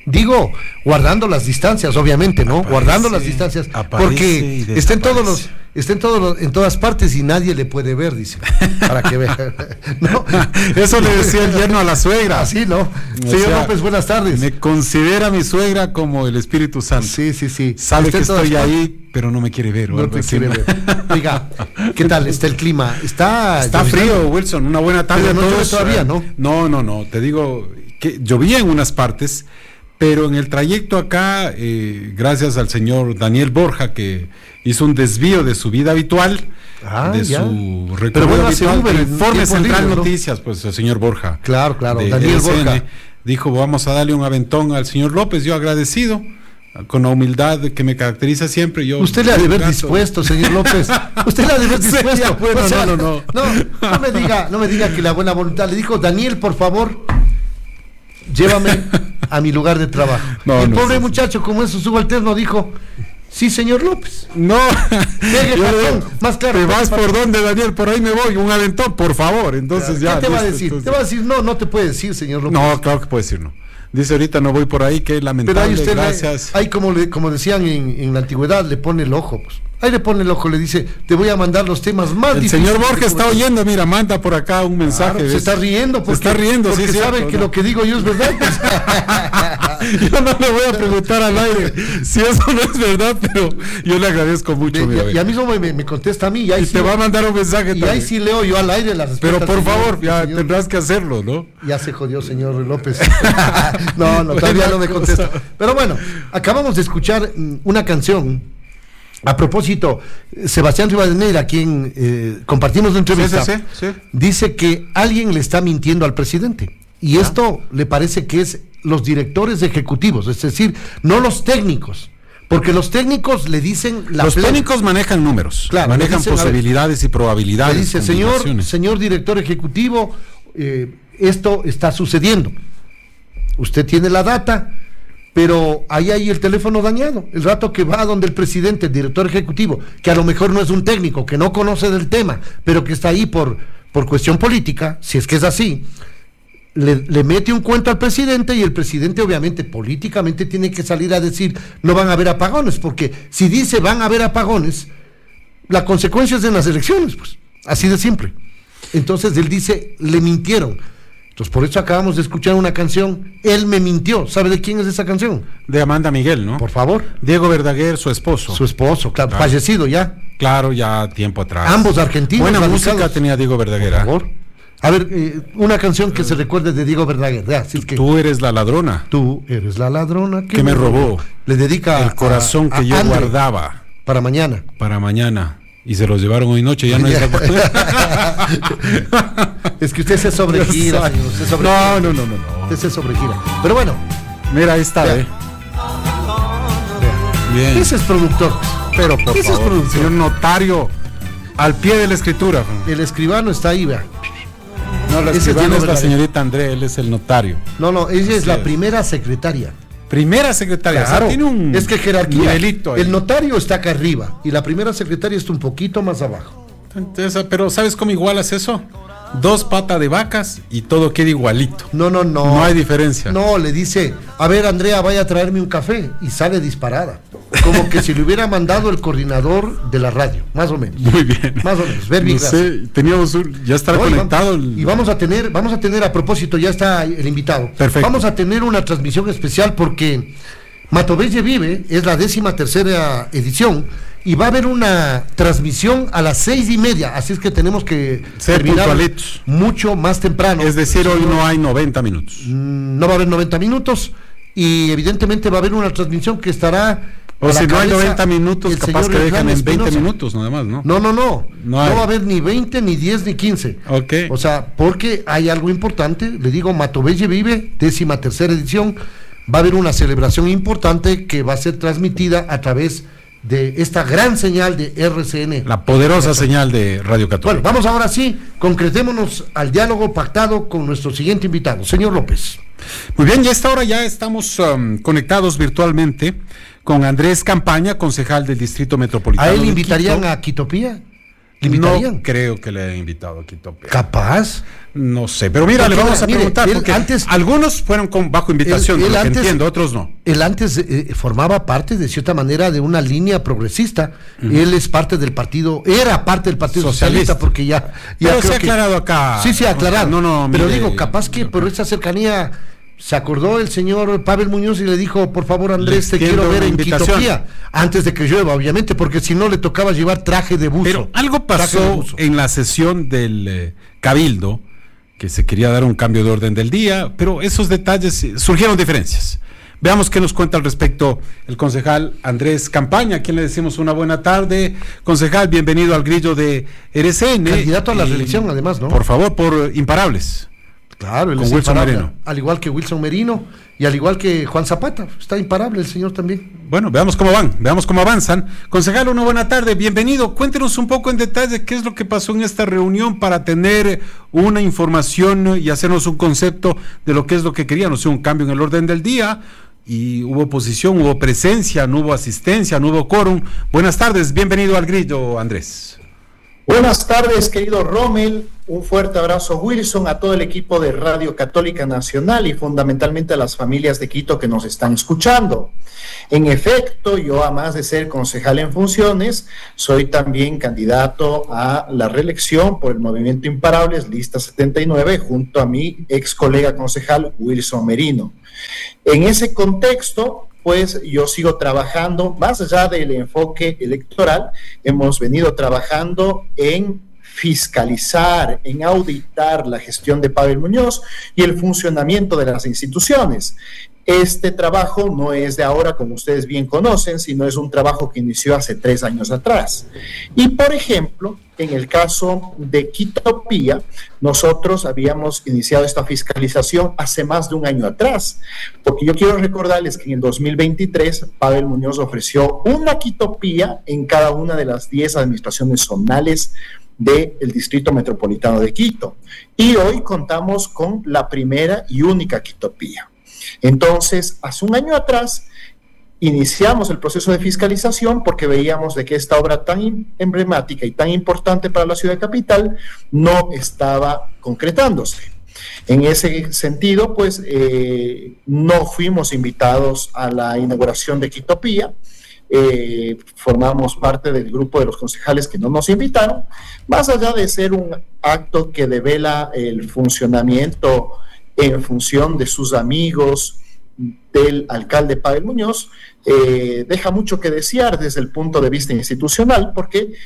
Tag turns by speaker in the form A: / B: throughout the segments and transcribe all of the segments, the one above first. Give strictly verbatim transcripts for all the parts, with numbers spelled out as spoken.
A: Digo, guardando las distancias, obviamente, ¿no?
B: Aparece,
A: guardando las distancias, porque está en todos los, está en todos los, en todas partes y nadie le puede ver, dice, para que vea. ¿No?
B: Eso le decía el yerno a la suegra.
A: Así, ¿no?
B: O
A: Señor
B: sea,
A: López, buenas tardes.
B: Me considera mi suegra como el Espíritu Santo.
A: Sí, sí, sí.
B: Sabe
A: Está
B: que
A: en todas
B: estoy
A: partes.
B: ahí, pero no me quiere ver. O
A: No
B: algo
A: te
B: así,
A: quiere
B: ¿no?
A: ver. Oiga, ¿qué tal está el clima? Está,
B: Está frío, Wilson. Una buena tarde
A: Pero
B: a
A: no
B: todos.
A: llueve todavía, ¿no?
B: No, no, no. Te digo que llovía en unas partes, pero en el trayecto acá, eh, gracias al señor Daniel Borja, que hizo un desvío de su vida habitual,
A: Ah,
B: de
A: ya.
B: su
A: Pero
B: recorrido
A: bueno, hace
B: habitual,
A: Uber
B: de
A: en
B: Informe
A: tiempo
B: Central
A: libre, ¿no?
B: Noticias, pues el señor Borja.
A: Claro, claro,
B: de
A: Daniel
B: L C N,
A: Borja.
B: dijo, vamos a darle un aventón al señor López, yo agradecido, con la humildad que me caracteriza siempre. Yo
A: Usted le ha de haber
B: caso.
A: dispuesto, señor López. Usted le ha de haber dispuesto.
B: Sería bueno,
A: O sea,
B: no, no, no.
A: no. No me diga, no me diga que la buena voluntad. Le dijo, Daniel, por favor, llévame a mi lugar de trabajo.
B: No,
A: el
B: no,
A: pobre
B: sí,
A: muchacho, como es su subalterno, dijo, sí, señor López.
B: No,
A: Pegue,
B: yo le
A: patrón,
B: digo,
A: más claro.
B: ¿te vas
A: patrón.
B: por dónde, Daniel? Por ahí me voy, un aventón, por favor. Entonces ya.
A: ¿Qué te va a
B: listo,
A: decir?
B: entonces-
A: Te va a decir, no, no te puede decir, señor López.
B: No, claro que puede decir no. Dice ahorita no voy por ahí, que
A: Pero
B: lamentable,
A: ahí usted,
B: gracias.
A: le, ahí como, le, como decían en, en la antigüedad, le pone el ojo, pues. Ahí le pone el ojo, le dice, te voy a mandar los temas más
B: El
A: difíciles.
B: señor Borges está
A: de-
B: oyendo, mira, manda por acá un mensaje.
A: Claro, se
B: ¿ves?
A: está riendo porque,
B: se está riendo,
A: porque
B: sí,
A: sabe
B: cierto,
A: que
B: ¿no?
A: lo que digo yo es verdad. Pues.
B: Yo no le voy a preguntar al aire si eso no es verdad, pero yo le agradezco mucho.
A: De-
B: mira,
A: y, y a mí mismo me, me contesta a mí y ahí
B: y
A: sí,
B: te va a mandar un mensaje
A: y ahí
B: también.
A: sí leo yo al aire las
B: Pero
A: respuestas.
B: por
A: señor,
B: favor, ya
A: señor.
B: tendrás que hacerlo, ¿no?
A: Ya se jodió, señor López. no, no, todavía no me
B: Buena
A: contesta.
B: cosa.
A: Pero bueno, acabamos de escuchar mm, una canción. A propósito, Sebastián Rivadeneira, a quien eh, compartimos la entrevista,
B: Sí, sí, sí, sí.
A: dice que alguien le está mintiendo al presidente. Y esto le parece que es los directores ejecutivos, es decir, no los técnicos. Porque los técnicos le dicen la
B: Los
A: plena-
B: técnicos manejan números,
A: Claro,
B: manejan
A: le dicen, a ver,
B: posibilidades y probabilidades.
A: le dice, señor,
B: combinaciones.
A: señor director ejecutivo, eh, esto está sucediendo. Usted tiene la data, pero ahí hay el teléfono dañado. El rato que va donde el presidente, el director ejecutivo, que a lo mejor no es un técnico, que no conoce del tema, pero que está ahí por, por cuestión política, si es que es así, le, le mete un cuento al presidente y el presidente obviamente políticamente tiene que salir a decir no van a haber apagones, porque si dice van a haber apagones, la consecuencia es en las elecciones, pues, así de simple. Entonces él dice, le mintieron. Entonces por eso acabamos de escuchar una canción, Él me mintió. ¿Sabe de quién es esa canción?
B: De Amanda Miguel, ¿no?
A: Por favor.
B: Diego Verdaguer, su esposo.
A: Su esposo, claro,
B: Claro.
A: fallecido ya.
B: Claro, ya tiempo atrás.
A: Ambos argentinos.
B: Buena
A: radicados.
B: música tenía Diego Verdaguer.
A: Por
B: ¿ah?
A: favor. A ver, eh, una canción que se recuerde de Diego Verdaguer. Ya, así es que,
B: Tú eres la ladrona
A: tú eres la ladrona que,
B: que me robó
A: Le dedica
B: el corazón
A: a-
B: que
A: a
B: yo
A: Andre
B: guardaba
A: para mañana.
B: para mañana. Y se los llevaron hoy noche, ya no es
A: Es que usted se sobregira, señor. Se sobregira.
B: No, no, no, no, no.
A: Usted se sobregira. Pero bueno,
B: Mira, ahí está,
A: Vea.
B: ¿eh?
A: vea.
B: Bien.
A: Ese es productor.
B: Pero por
A: ese es
B: favor,
A: productor.
B: señor notario, al pie de la escritura.
A: El escribano está ahí, vea.
B: No, la
A: Ese es
B: escribana
A: Diego
B: es la
A: Verdaguer.
B: señorita André, él es el notario.
A: No, no, ella es
B: Así
A: la
B: es.
A: primera secretaria.
B: Primera secretaria, o sea,
A: Claro,
B: tiene un
A: es que jerarquía.
B: nivelito ahí.
A: El notario está acá arriba y la primera secretaria está un poquito más abajo.
B: Entonces, pero ¿sabes cómo igualas eso? Dos patas de vacas y todo queda igualito.
A: No, no, no.
B: No hay diferencia.
A: No, le dice, a ver, Andrea, vaya a traerme un café. Y sale disparada. Como que si le hubiera mandado el coordinador de la radio, más o menos.
B: Muy bien.
A: Más o menos. Ver bien,
B: No
A: gracias.
B: sé, teníamos un, ya estará
A: No, y
B: conectado.
A: vamos,
B: el-
A: y vamos a tener, vamos a tener, a propósito, ya está el invitado.
B: Perfecto.
A: Vamos a tener una transmisión especial porque Matovelle Vive es la décima tercera edición y va a haber una transmisión a las seis y media, así es que tenemos que
B: Ser
A: terminar
B: puntualitos.
A: mucho más temprano.
B: Es decir, hoy no hay noventa minutos.
A: Mm, No va a haber noventa minutos y evidentemente va a haber una transmisión que estará.
B: O
A: a la
B: si no hay
A: cabeza
B: noventa minutos,
A: el
B: capaz
A: señor
B: que dejan
A: Hernán
B: en veinte
A: Espinosa.
B: minutos nada más, ¿no?
A: No, no, no.
B: No
A: No,
B: hay.
A: va a haber ni veinte, ni diez, ni quince.
B: Ok.
A: O sea, porque hay algo importante. Le digo, Matovelle Vive, décima tercera edición. Va a haber una celebración importante que va a ser transmitida a través de esta gran señal de R C N.
B: La poderosa señal de Radio Católica.
A: Bueno, vamos ahora sí, concretémonos al diálogo pactado con nuestro siguiente invitado, señor López.
B: Muy bien, y a esta hora ya estamos um, conectados virtualmente con Andrés Campaña, concejal del Distrito Metropolitano.
A: ¿A él
B: de
A: invitarían
B: Quito.
A: a Quitopía? ¿Limitarían?
B: No creo que le hayan invitado a Quitopía.
A: ¿Capaz?
B: No sé, pero mira,
A: Porque
B: le vamos a
A: mire,
B: preguntar,
A: él
B: porque
A: antes-
B: algunos fueron con, bajo invitación,
A: Él- él
B: de lo que
A: antes-
B: entiendo, otros no.
A: Él antes eh, formaba parte, de cierta manera, de una línea progresista. Uh-huh. Él es parte del partido, era parte del Partido Socialista, Socialista porque ya... ya
B: pero
A: creo
B: se ha
A: que,
B: aclarado acá.
A: Sí, se ha aclarado.
B: No, no,
A: pero
B: mire,
A: digo, capaz que por esa cercanía se acordó el señor Pavel Muñoz y le dijo, por favor, Andrés, te quiero ver en Quitopía, antes de que llueva, obviamente, porque si no le tocaba llevar traje de buzo.
B: Pero algo pasó en la sesión del eh, Cabildo, que se quería dar un cambio de orden del día, pero esos detalles, eh, surgieron diferencias. Veamos qué nos cuenta al respecto el concejal Andrés Campaña, a quien le decimos una buena tarde. Concejal, bienvenido al Grillo de R C N.
A: Candidato a la reelección, además, ¿no?
B: Por favor, por Imparables.
A: Claro, él
B: con
A: es
B: Wilson
A: imparable,
B: Merino.
A: Al igual que Wilson Merino y al igual que Juan Zapata. Está imparable el señor también.
B: Bueno, veamos cómo van, veamos cómo avanzan. Concejal, una buena tarde, bienvenido. Cuéntenos un poco en detalle qué es lo que pasó en esta reunión para tener una información y hacernos un concepto de lo que es lo que querían, o sea, un cambio en el orden del día. Y hubo oposición, hubo presencia, no hubo asistencia, no hubo quórum. Buenas tardes, bienvenido al Grillo, Andrés.
C: Buenas tardes, querido Rommel, un fuerte abrazo, Wilson, a todo el equipo de Radio Católica Nacional y fundamentalmente a las familias de Quito que nos están escuchando. En efecto, yo, además de ser concejal en funciones, soy también candidato a la reelección por el Movimiento Imparables, lista setenta y nueve, junto a mi ex colega concejal Wilson Merino. En ese contexto, pues yo sigo trabajando, más allá del enfoque electoral, hemos venido trabajando en fiscalizar, en auditar la gestión de Pavel Muñoz y el funcionamiento de las instituciones. Este trabajo no es de ahora, como ustedes bien conocen, sino es un trabajo que inició hace tres años atrás. Y, por ejemplo, en el caso de Quitopía, nosotros habíamos iniciado esta fiscalización hace más de un año atrás, porque yo quiero recordarles que en el dos mil veintitrés, Pavel Muñoz ofreció una Quitopía en cada una de las diez administraciones zonales del Distrito Metropolitano de Quito. Y hoy contamos con la primera y única Quitopía. Entonces, hace un año atrás, iniciamos el proceso de fiscalización porque veíamos de que esta obra tan emblemática y tan importante para la ciudad capital no estaba concretándose. En ese sentido, pues, eh, no fuimos invitados a la inauguración de Quitopía. Eh, formamos parte del grupo de los concejales que no nos invitaron, más allá de ser un acto que devela el funcionamiento en función de sus amigos del alcalde Pavel Muñoz, eh, deja mucho que desear desde el punto de vista institucional, porque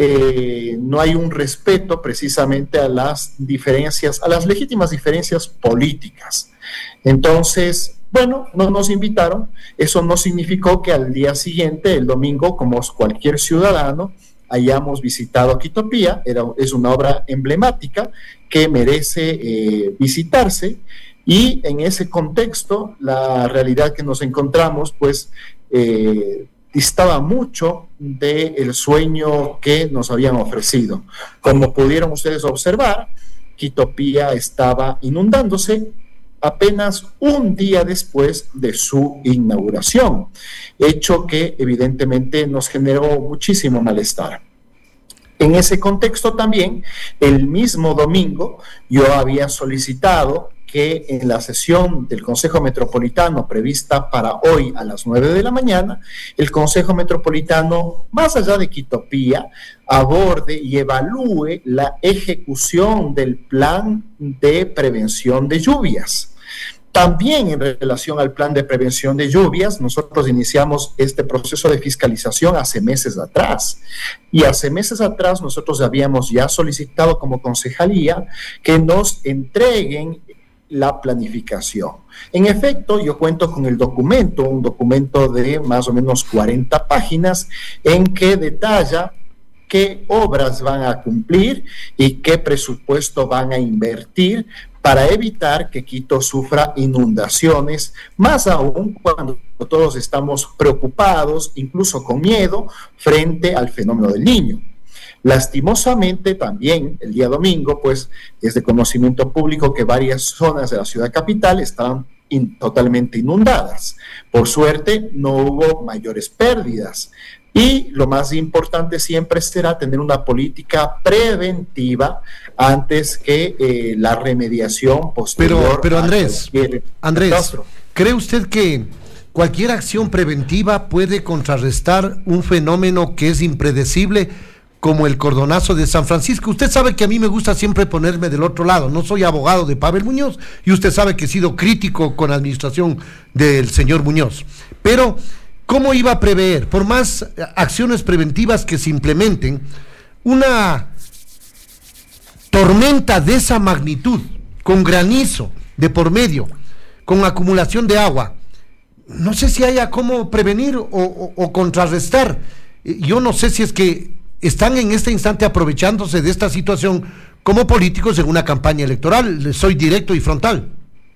C: eh, no hay un respeto precisamente a las diferencias, a las legítimas diferencias políticas. Entonces, bueno, no nos invitaron. Eso no significó que al día siguiente, el domingo, como cualquier ciudadano, hayamos visitado Quitopía. Era, es una obra emblemática que merece eh, visitarse, y en ese contexto la realidad que nos encontramos pues eh, distaba mucho del sueño que nos habían ofrecido. Como pudieron ustedes observar, Quitopía estaba inundándose apenas un día después de su inauguración, hecho que evidentemente nos generó muchísimo malestar. En ese contexto también, el mismo domingo, yo había solicitado que en la sesión del Consejo Metropolitano prevista para hoy a las nueve de la mañana, el Consejo Metropolitano, más allá de Quitopía, aborde y evalúe la ejecución del plan de prevención de lluvias. También en relación al plan de prevención de lluvias, nosotros iniciamos este proceso de fiscalización hace meses atrás. Y hace meses atrás nosotros habíamos ya solicitado como concejalía que nos entreguen la planificación. En efecto, yo cuento con el documento, un documento de más o menos cuarenta páginas, en que detalla qué obras van a cumplir y qué presupuesto van a invertir para evitar que Quito sufra inundaciones, más aún cuando todos estamos preocupados, incluso con miedo, frente al fenómeno del Niño. Lastimosamente también el día domingo, pues es de conocimiento público que varias zonas de la ciudad capital estaban in, totalmente inundadas. Por suerte no hubo mayores pérdidas, Y lo más importante siempre será tener una política preventiva antes que eh, la remediación posterior.
A: Pero, pero Andrés, Andrés, ¿cree usted que cualquier acción preventiva puede contrarrestar un fenómeno que es impredecible como el cordonazo de San Francisco? Usted sabe que a mí me gusta siempre ponerme del otro lado. No soy abogado de Pavel Muñoz y usted sabe que he sido crítico con la administración del señor Muñoz. Pero ¿cómo iba a prever, por más acciones preventivas que se implementen, una tormenta de esa magnitud, con granizo de por medio, con acumulación de agua? No sé si haya cómo prevenir o, o, o contrarrestar. Yo no sé si es que están en este instante aprovechándose de esta situación como políticos en una campaña electoral. Les soy directo y frontal.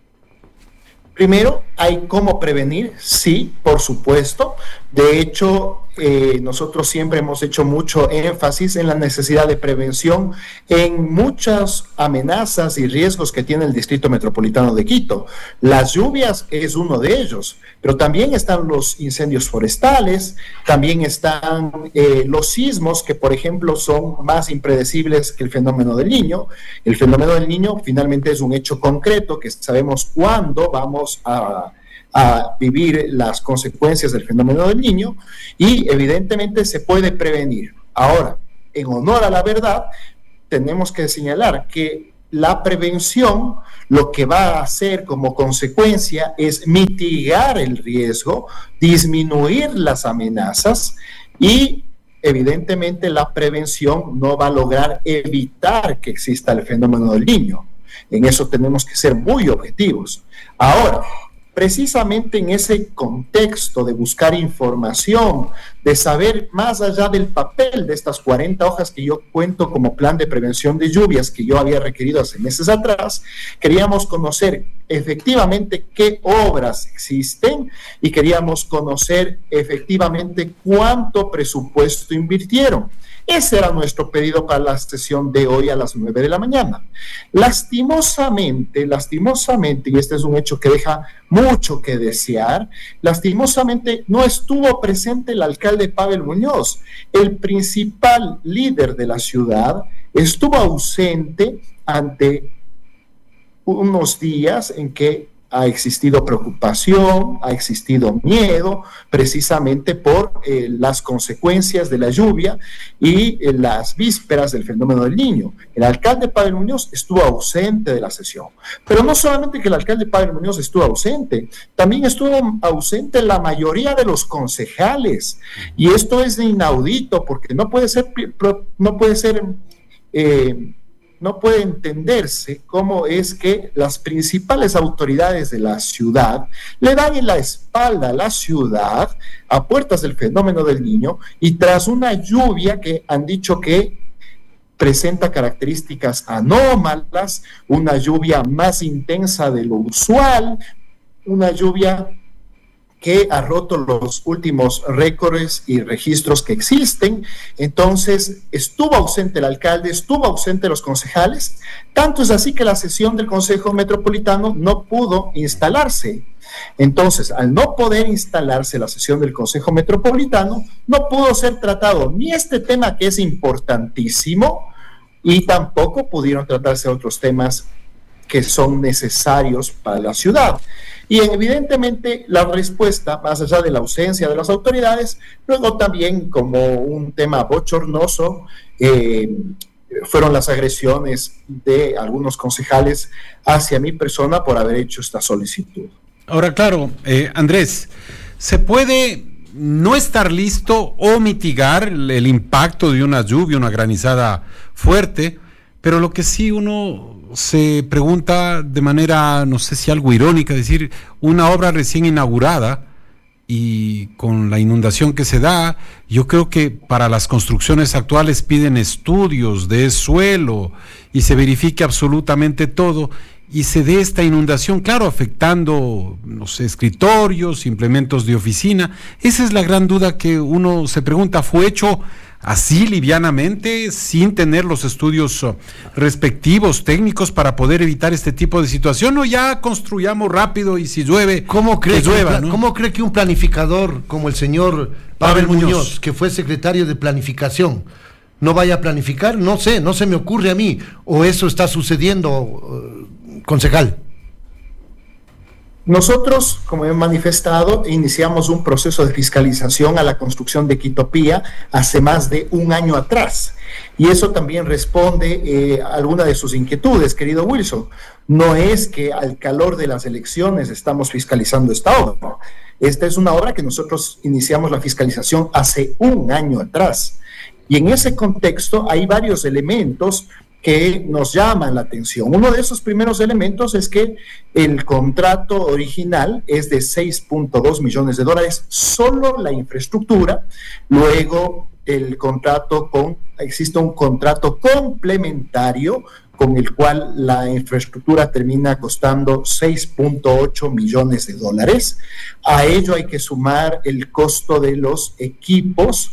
C: Primero, hay cómo prevenir, sí, por supuesto. De hecho, eh, nosotros siempre hemos hecho mucho énfasis en la necesidad de prevención en muchas amenazas y riesgos que tiene el Distrito Metropolitano de Quito. Las lluvias es uno de ellos, pero también están los incendios forestales, también están eh, los sismos que, por ejemplo, son más impredecibles que el fenómeno del Niño. El fenómeno del Niño finalmente es un hecho concreto que sabemos cuándo vamos a... a vivir las consecuencias del fenómeno del Niño y evidentemente se puede prevenir. Ahora, en honor a la verdad, tenemos que señalar que la prevención lo que va a hacer como consecuencia es mitigar el riesgo, disminuir las amenazas y evidentemente la prevención no va a lograr evitar que exista el fenómeno del Niño. En eso tenemos que ser muy objetivos. Ahora, precisamente en ese contexto de buscar información, de saber más allá del papel de estas cuarenta hojas que yo cuento como plan de prevención de lluvias que yo había requerido hace meses atrás, queríamos conocer efectivamente qué obras existen y queríamos conocer efectivamente cuánto presupuesto invirtieron. Ese era nuestro pedido para la sesión de hoy a las nueve de la mañana. Lastimosamente, lastimosamente, y este es un hecho que deja mucho que desear, lastimosamente no estuvo presente el alcalde Pavel Muñoz, el principal líder de la ciudad, estuvo ausente ante unos días en que ha existido preocupación, ha existido miedo, precisamente por eh, las consecuencias de la lluvia y eh, las vísperas del fenómeno del Niño. El alcalde Pavel Muñoz estuvo ausente de la sesión, pero no solamente que el alcalde Pavel Muñoz estuvo ausente, también estuvo ausente la mayoría de los concejales, y esto es inaudito porque no puede ser, no puede ser eh, no puede entenderse cómo es que las principales autoridades de la ciudad le dan en la espalda a la ciudad a puertas del fenómeno del Niño y tras una lluvia que han dicho que presenta características anómalas, una lluvia más intensa de lo usual, una lluvia que ha roto los últimos récords y registros que existen. Entonces estuvo ausente el alcalde, estuvo ausente los concejales, tanto es así que la sesión del Consejo Metropolitano no pudo instalarse. Entonces, al no poder instalarse la sesión del Consejo Metropolitano, no pudo ser tratado ni este tema que es importantísimo, y tampoco pudieron tratarse otros temas que son necesarios para la ciudad. Y evidentemente la respuesta, más allá de la ausencia de las autoridades, luego también como un tema bochornoso, eh, fueron las agresiones de algunos concejales hacia mi persona por haber hecho esta solicitud.
B: Ahora, claro, eh, Andrés, ¿se puede no estar listo o mitigar el, el impacto de una lluvia, una granizada fuerte? Pero lo que sí uno se pregunta de manera, no sé si algo irónica, decir, una obra recién inaugurada y con la inundación que se da, yo creo que para las construcciones actuales piden estudios de suelo y se verifique absolutamente todo, y se dé esta inundación, claro, afectando, no sé, escritorios, implementos de oficina. Esa es la gran duda que uno se pregunta, ¿fue hecho así livianamente, sin tener los estudios uh, respectivos, técnicos, para poder evitar este tipo de situación, o ya construyamos rápido y si llueve,
A: ¿Cómo cree
B: que llueva,
A: que,
B: ¿no?
A: ¿Cómo cree que un planificador como el señor Pavel, Pavel Muñoz, Muñoz, que fue secretario de planificación, no vaya a planificar? No sé, no se me ocurre a mí, o eso está sucediendo, uh, concejal.
C: Nosotros, como he manifestado, iniciamos un proceso de fiscalización a la construcción de Quitopía hace más de un año atrás. Y eso también responde eh, a alguna de sus inquietudes, querido Wilson. No es que al calor de las elecciones estamos fiscalizando esta obra. Esta es una obra que nosotros iniciamos la fiscalización hace un año atrás. Y en ese contexto hay varios elementos que nos llaman la atención. Uno de esos primeros elementos es que el contrato original es de seis punto dos millones de dólares, solo la infraestructura. Luego el contrato con, existe un contrato complementario con el cual la infraestructura termina costando seis punto ocho millones de dólares. A ello hay que sumar el costo de los equipos.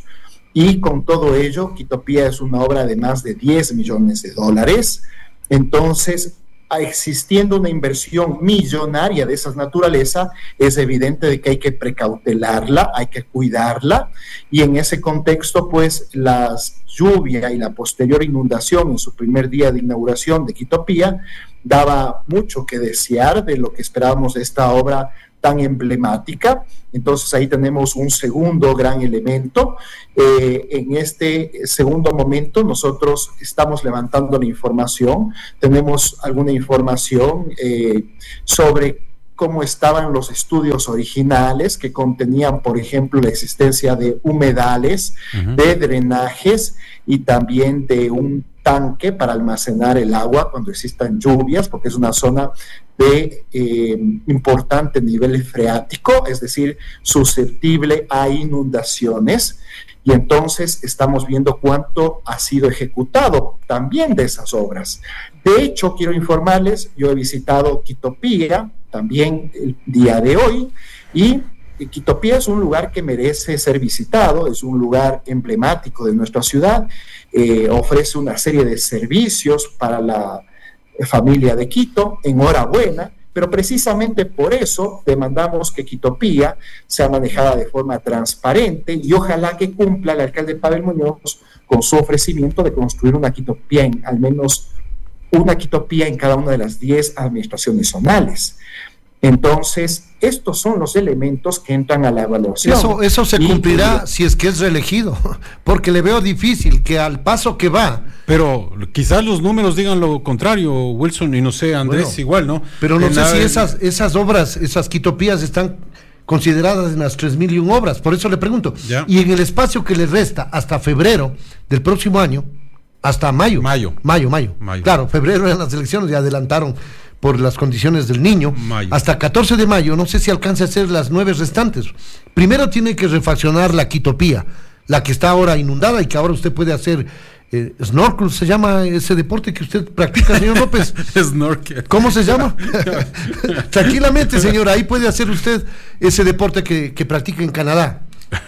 C: Y con todo ello, Quitopía es una obra de más de diez millones de dólares. Entonces, existiendo una inversión millonaria de esa naturaleza, es evidente de que hay que precautelarla, hay que cuidarla. Y en ese contexto, pues, la lluvia y la posterior inundación en su primer día de inauguración de Quitopía daba mucho que desear de lo que esperábamos de esta obra tan emblemática. Entonces ahí tenemos un segundo gran elemento. Eh, en este segundo momento nosotros estamos levantando la información, tenemos alguna información eh, sobre cómo estaban los estudios originales que contenían, por ejemplo, la existencia de humedales, uh-huh. de drenajes y también de un tanque para almacenar el agua cuando existan lluvias, porque es una zona de eh, importante nivel freático, es decir, susceptible a inundaciones. Y entonces estamos viendo cuánto ha sido ejecutado también de esas obras. De hecho, quiero informarles, yo he visitado Quitopía también el día de hoy, y Quitopía es un lugar que merece ser visitado, es un lugar emblemático de nuestra ciudad, eh, ofrece una serie de servicios para la familia de Quito, enhorabuena, pero precisamente por eso demandamos que Quitopía sea manejada de forma transparente y ojalá que cumpla el alcalde Pavel Muñoz con su ofrecimiento de construir una Quitopía, en, al menos una Quitopía en cada una de las diez administraciones zonales. Entonces, estos son los elementos que entran a la evaluación.
A: Eso, eso se cumplirá y, si es que es reelegido, porque le veo difícil que al paso que va.
B: Pero quizás los números digan lo contrario, Wilson, y no sé, Andrés, bueno, igual, ¿no?
A: Pero no
B: en
A: sé
B: la,
A: si esas, esas obras, esas Quitopías están consideradas en las tres mil y un obras, por eso le pregunto. Ya. Y en el espacio que le resta hasta febrero del próximo año, hasta mayo.
B: Mayo.
A: Mayo, mayo.
B: mayo.
A: Claro, febrero eran las elecciones, ya adelantaron por las condiciones del niño, mayo. Hasta catorce de mayo, no sé si alcance a hacer las nueve restantes. Primero tiene que refaccionar la Quitopía, la que está ahora inundada y que ahora usted puede hacer eh, snorkel, se llama ese deporte que usted practica, señor López.
B: Snorkel.
A: ¿Cómo se llama? Tranquilamente, señor, ahí puede hacer usted ese deporte que, que practica en Canadá.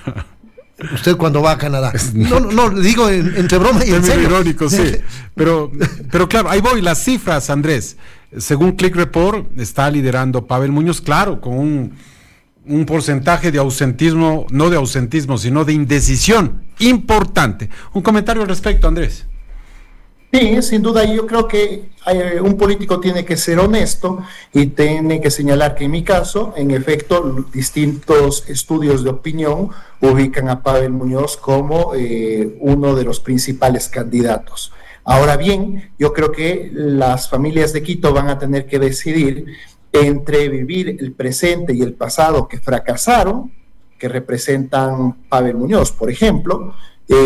A: Usted cuando va a Canadá. No, no, no, digo en, entre broma y en serio.
B: Irónico, sí. Pero, pero claro, ahí voy, las cifras, Andrés. Según Click Report, está liderando Pavel Muñoz, claro, con un, un porcentaje de ausentismo, no de ausentismo, sino de indecisión importante. Un comentario al respecto, Andrés.
C: Sí, sin duda, yo creo que hay, un político tiene que ser honesto y tiene que señalar que en mi caso, en efecto, distintos estudios de opinión ubican a Pavel Muñoz como eh, uno de los principales candidatos. Ahora bien, yo creo que las familias de Quito van a tener que decidir entre vivir el presente y el pasado que fracasaron, que representan Pavel Muñoz, por ejemplo,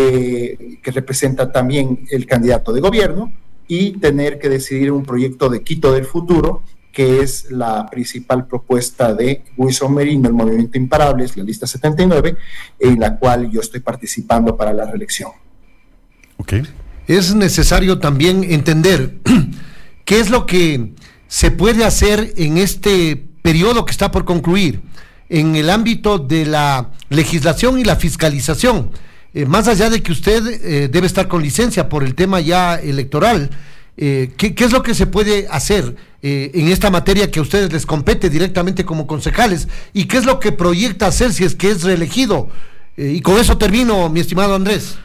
C: eh, que representa también el candidato de gobierno, y tener que decidir un proyecto de Quito del futuro, que es la principal propuesta de Wilson Merino, el Movimiento Imparables, la lista setenta y nueve, en la cual yo estoy participando para la reelección.
A: Ok. Es necesario también entender qué es lo que se puede hacer en este periodo que está por concluir, en el ámbito de la legislación y la fiscalización? Eh, más allá de que usted eh, debe estar con licencia por el tema ya electoral, eh, ¿qué, ¿qué es lo que se puede hacer eh, en esta materia que a ustedes les compete directamente como concejales? ¿Y qué es lo que proyecta hacer si es que es reelegido? Eh, y con eso termino, mi estimado Andrés.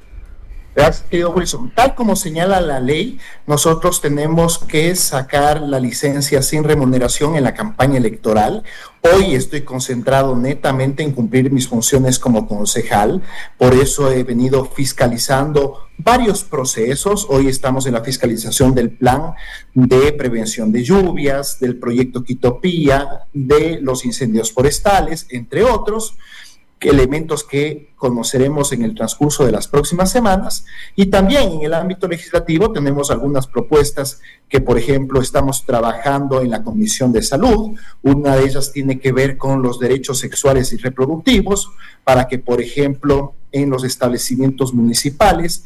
C: Gracias, querido Wilson. Tal como señala la ley, nosotros tenemos que sacar la licencia sin remuneración en la campaña electoral. Hoy estoy concentrado netamente en cumplir mis funciones como concejal, por eso he venido fiscalizando varios procesos. Hoy estamos en la fiscalización del plan de prevención de lluvias, del proyecto Quitopía, de los incendios forestales, entre otros elementos que conoceremos en el transcurso de las próximas semanas. Y también en el ámbito legislativo tenemos algunas propuestas que, por ejemplo, estamos trabajando en la Comisión de Salud. Una de ellas tiene que ver con los derechos sexuales y reproductivos, para que, por ejemplo, en los establecimientos municipales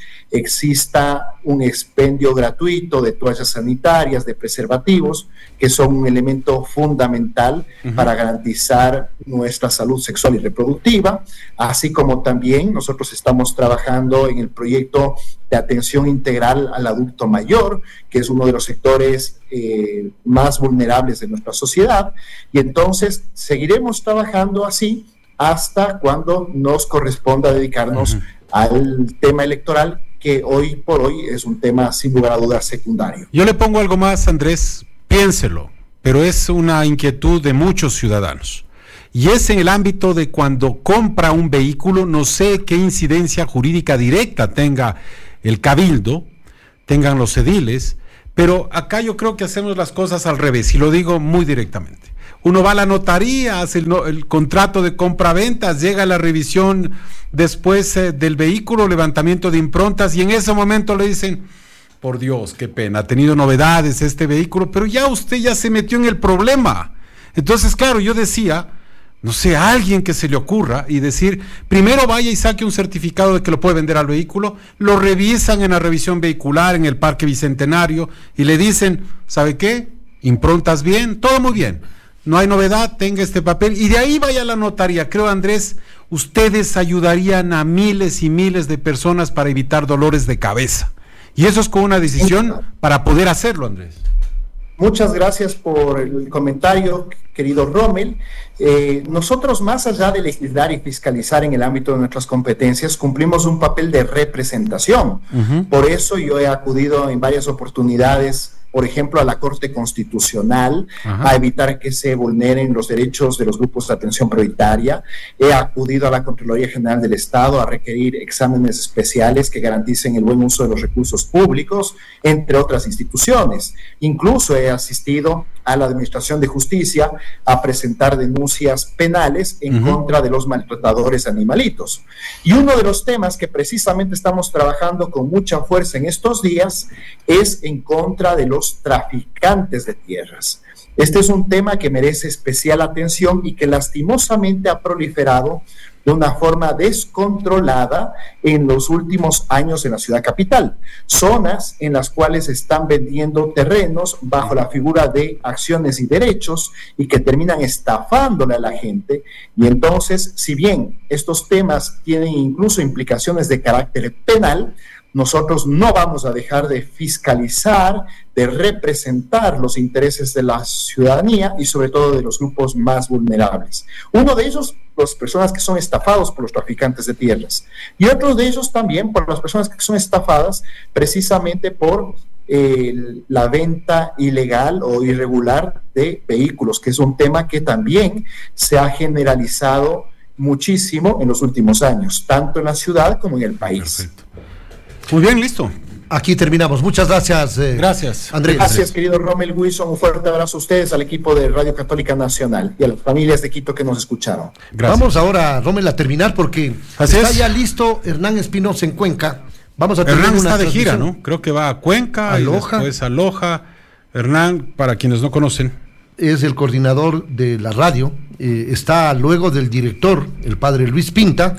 C: exista un expendio gratuito de toallas sanitarias, de preservativos, que son un elemento fundamental uh-huh. para garantizar nuestra salud sexual y reproductiva, así como también nosotros estamos trabajando en el proyecto de atención integral al adulto mayor, que es uno de los sectores eh, más vulnerables de nuestra sociedad, y entonces seguiremos trabajando así hasta cuando nos corresponda dedicarnos uh-huh. al tema electoral, que hoy por hoy es un tema sin lugar a dudas secundario.
B: Yo le pongo algo más, Andrés, piénselo, pero es una inquietud de muchos ciudadanos, y es en el ámbito de cuando compra un vehículo. No sé qué incidencia jurídica directa tenga el cabildo, tengan los ediles, pero acá yo creo que hacemos las cosas al revés, y lo digo muy directamente. Uno va a la notaría, hace el, no, el contrato de compra-ventas, llega a la revisión después eh, del vehículo, levantamiento de improntas, y en ese momento le dicen, por Dios, qué pena, ha tenido novedades este vehículo, pero ya usted ya se metió en el problema. Entonces, claro, yo decía, no sé, a alguien que se le ocurra y decir, primero vaya y saque un certificado de que lo puede vender al vehículo, lo revisan en la revisión vehicular en el Parque Bicentenario y le dicen, ¿sabe qué? Improntas bien, todo muy bien. No hay novedad, tenga este papel, y de ahí vaya a la notaría. Creo, Andrés, ustedes ayudarían a miles y miles de personas para evitar dolores de cabeza. Y eso es con una decisión para poder hacerlo, Andrés.
C: Muchas gracias por el comentario, querido Rommel. Eh, nosotros, más allá de legislar y fiscalizar en el ámbito de nuestras competencias, cumplimos un papel de representación. Uh-huh. Por eso yo he acudido en varias oportunidades, por ejemplo, a la Corte Constitucional, Ajá. a evitar que se vulneren los derechos de los grupos de atención prioritaria. He acudido a la Contraloría General del Estado a requerir exámenes especiales que garanticen el buen uso de los recursos públicos, entre otras instituciones. Incluso he asistido a la Administración de Justicia a presentar denuncias penales en uh-huh. contra de los maltratadores animalitos. Y uno de los temas que precisamente estamos trabajando con mucha fuerza en estos días es en contra de los traficantes de tierras. Este es un tema que merece especial atención y que lastimosamente ha proliferado de una forma descontrolada en los últimos años en la ciudad capital. Zonas en las cuales están vendiendo terrenos bajo la figura de acciones y derechos y que terminan estafándole a la gente. Y entonces, si bien estos temas tienen incluso implicaciones de carácter penal, nosotros no vamos a dejar de fiscalizar, de representar los intereses de la ciudadanía y sobre todo de los grupos más vulnerables. Uno de ellos, las personas que son estafados por los traficantes de tierras, y otros de ellos también por las personas que son estafadas precisamente por eh, la venta ilegal o irregular de vehículos, que es un tema que también se ha generalizado muchísimo en los últimos años, tanto en la ciudad como en el país.
B: Perfecto. Muy bien, listo.
A: Aquí terminamos. Muchas gracias. Eh,
B: gracias.
C: Andrés. Gracias, querido Rommel Wilson. Un fuerte abrazo a ustedes, al equipo de Radio Católica Nacional y a las familias de Quito que nos escucharon.
A: Gracias. Vamos ahora, Rommel, a terminar porque Así está es. ya listo Hernán Espinosa en Cuenca. Vamos a tener
B: Hernán
A: una
B: está de gira, ¿no? Creo que va a Cuenca a
A: y
B: Loja. después a Loja. Hernán, para quienes no conocen,
A: es el coordinador de la radio. Eh, está luego del director, el padre Luis Pinta.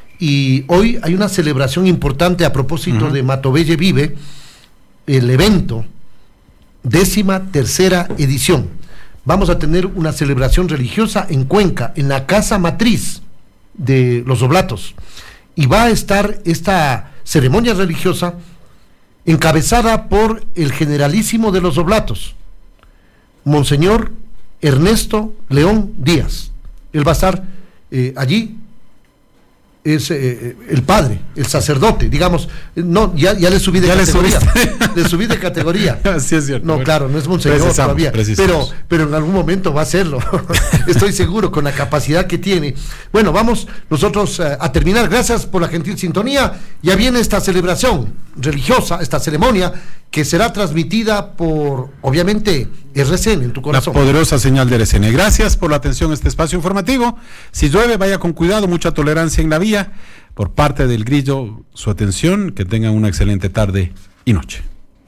A: Y hoy hay una celebración importante a propósito uh-huh. de Matovelle Vive, el evento décima tercera edición. Vamos a tener una celebración religiosa en Cuenca, en la casa matriz de los Oblatos. Y va a estar esta ceremonia religiosa encabezada por el generalísimo de los Oblatos, Monseñor Ernesto León Díaz. Él va a estar eh, allí. Es eh, el padre, el sacerdote, digamos, no, ya, ya le subí de ya categoría, le, le subí de categoría.
B: Sí, es cierto.
A: No, bueno, claro, no es monseñor todavía, pero, pero en algún momento va a serlo, estoy seguro, con la capacidad que tiene. Bueno, vamos nosotros uh, a terminar, gracias por la gentil sintonía. Ya viene esta celebración religiosa, esta ceremonia, que será transmitida por, obviamente, R C N en tu corazón.
B: La poderosa señal de R C N. Gracias por la atención a este espacio informativo. Si llueve, vaya con cuidado, mucha tolerancia en la vía. Por parte del Grillo, su atención, que tengan una excelente tarde y noche.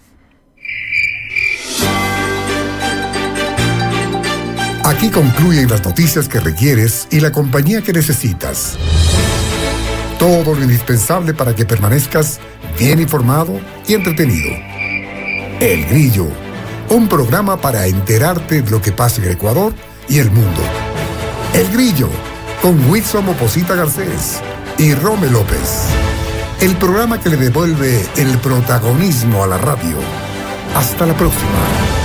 D: Aquí concluyen las noticias que requieres y la compañía que necesitas. Todo lo indispensable para que permanezcas bien informado y entretenido. El Grillo, un programa para enterarte de lo que pasa en el Ecuador y el mundo. El Grillo, con Wilson Moposita Garcés y Rome López. El programa que le devuelve el protagonismo a la radio. Hasta la próxima.